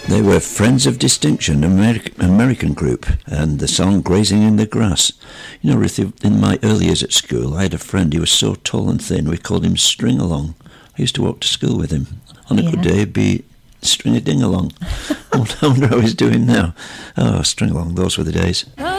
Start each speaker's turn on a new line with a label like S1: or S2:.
S1: They were Friends of Distinction, American group, and the song Grazing in the Grass. You know, Ruth, in my early years at school, I had a friend, he was so tall and thin, we called him String Along. I used to walk to school with him. On a good day, he'd be String-a-ding-along. I wonder how he's doing now. Oh, String Along, those were the days.